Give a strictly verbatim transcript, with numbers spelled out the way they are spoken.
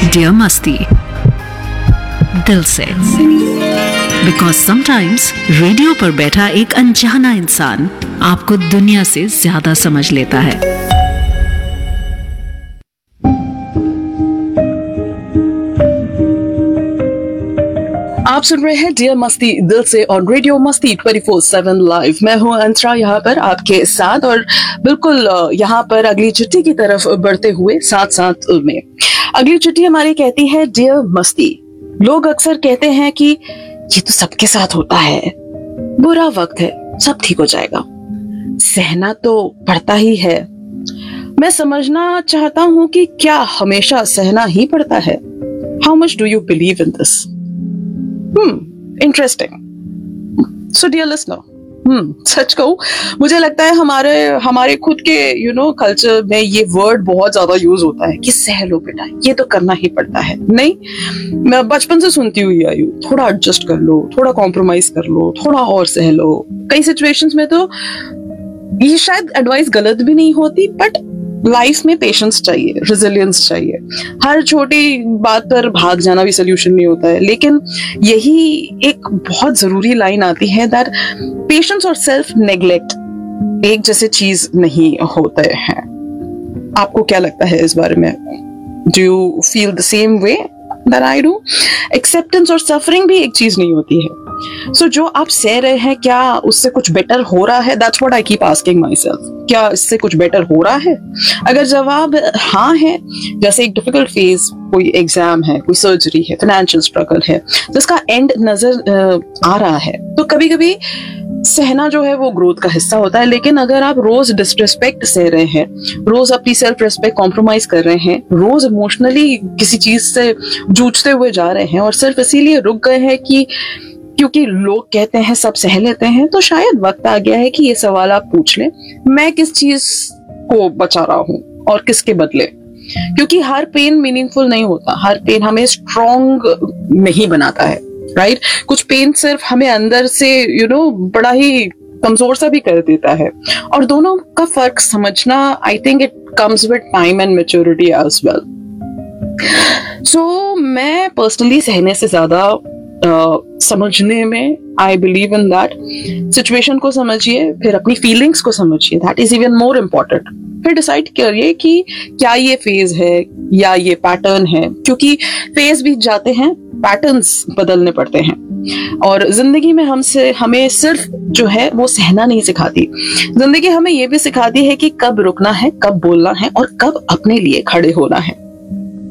Dear मस्ती, दिल से। बिकॉज समटाइम्स रेडियो पर बैठा एक अनजाना इंसान आपको दुनिया से ज्यादा समझ लेता है। आप सुन रहे हैं डियर मस्ती दिल से ऑन रेडियो मस्ती ट्वेंटी फोर सेवन लाइव। मैं हूं अंतरा यहाँ पर आपके साथ, और बिल्कुल यहाँ पर अगली चिट्ठी की तरफ बढ़ते हुए साथ साथ में अगली चिट्ठी हमारी कहती है, डियर मस्ती, लोग अक्सर कहते हैं कि ये तो सबके साथ होता है, बुरा वक्त है, सब ठीक हो जाएगा, सहना तो पड़ता ही है। मैं समझना चाहता हूं कि क्या हमेशा सहना ही पड़ता है? How much do you believe in this? Hmm, interesting. So dear listener, hmm, सच कहूं, मुझे लगता है हमारे हमारे खुद के यू नो कल्चर में ये वर्ड बहुत ज्यादा यूज होता है कि सह लो बेटा, ये तो करना ही पड़ता है। नहीं, मैं बचपन से सुनती हुई आई हूँ, थोड़ा एडजस्ट कर लो, थोड़ा कॉम्प्रोमाइज कर लो, थोड़ा और सह लो। कई सिचुएशंस में तो ये शायद एडवाइस गलत भी नहीं होती, बट लाइफ में पेशेंस चाहिए, रेजिलियंस चाहिए। हर छोटी बात पर भाग जाना भी सोल्यूशन नहीं होता है, लेकिन यही एक बहुत जरूरी लाइन आती है दैट पेशेंस और सेल्फ नेग्लेक्ट एक जैसे चीज नहीं होते हैं। आपको क्या लगता है इस बारे में? Do you feel the same way that I do? Acceptance और सफरिंग भी एक चीज नहीं होती है। सो so, जो आप सह रहे हैं, क्या उससे कुछ बेटर हो रहा है? That's what I keep asking my self. क्या इससे कुछ बेटर हो रहा है? अगर जवाब हाँ है, जैसे एक डिफिकल्ट फेज, कोई एग्जाम है, कोई सर्जरी है, फाइनेंशियल स्ट्रगल है, जिसका एंड नजर आ रहा है, तो कभी कभी सहना जो है वो ग्रोथ का हिस्सा होता है। लेकिन अगर आप रोज डिसरिस्पेक्ट सह रहे हैं, रोज अपनी सेल्फ रिस्पेक्ट कॉम्प्रोमाइज कर रहे हैं, रोज इमोशनली किसी चीज से जूझते हुए जा रहे हैं और सिर्फ इसीलिए रुक गए हैं कि क्योंकि लोग कहते हैं सब सह लेते हैं, तो शायद वक्त आ गया है कि ये सवाल आप पूछ लें, मैं किस चीज को बचा रहा हूं और किसके बदले? क्योंकि हर पेन मीनिंगफुल नहीं होता, हर पेन हमें स्ट्रॉन्ग नहीं बनाता है, राइट? कुछ पेन सिर्फ हमें अंदर से यू नो बड़ा ही कमजोर सा भी कर देता है, और दोनों का फर्क समझना, I think it comes with time and maturity as well. सो मैं पर्सनली सहने से ज्यादा Uh, समझने में I believe in that. Situation को समझिए, फिर अपनी फीलिंग्स को समझिए, that is even more important. फिर डिसाइड करिए कि क्या ये फेज है या ये पैटर्न है, क्योंकि फेज बीत जाते हैं, पैटर्न्स बदलने पड़ते हैं। और जिंदगी में हमसे हमें सिर्फ जो है वो सहना नहीं सिखाती, जिंदगी हमें ये भी सिखाती है कि कब रुकना है, कब बोलना है और कब अपने लिए खड़े होना है।